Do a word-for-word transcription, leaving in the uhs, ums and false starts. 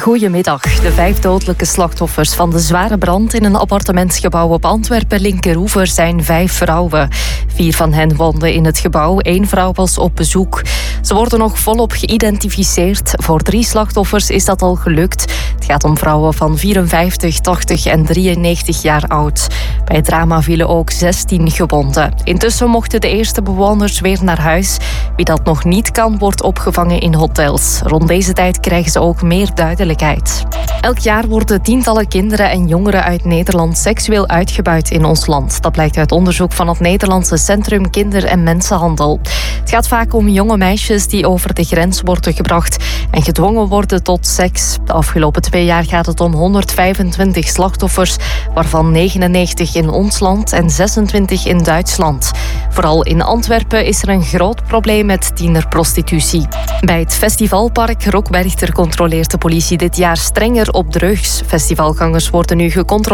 Goedemiddag. De vijf dodelijke slachtoffers van de zware brand in een appartementsgebouw op Antwerpen-Linkeroever zijn vijf vrouwen. Vier van hen woonden in het gebouw, één vrouw was op bezoek. Ze worden nog volop geïdentificeerd. Voor drie slachtoffers is dat al gelukt. Het gaat om vrouwen van vierenvijftig, tachtig en drieënnegentig jaar oud. Bij het drama vielen ook zestien gewonden. Intussen mochten de eerste bewoners weer naar huis. Wie dat nog niet kan, wordt opgevangen in hotels. Rond deze tijd krijgen ze ook meer duidelijkheid. Elk jaar worden tientallen kinderen en jongeren uit Nederland seksueel uitgebuit in ons land. Dat blijkt uit onderzoek van het Nederlandse Centrum Kinder- en Mensenhandel. Het gaat vaak om jonge meisjes die over de grens worden gebracht en gedwongen worden tot seks. De afgelopen twee jaar gaat het om honderdvijfentwintig slachtoffers, waarvan negenennegentig in ons land en zesentwintig in Duitsland. Vooral in Antwerpen is er een groot probleem met tienerprostitutie. Bij het festivalpark Rockwerchter controleert de politie dit jaar strenger op drugs. Festivalgangers worden nu gecontroleerd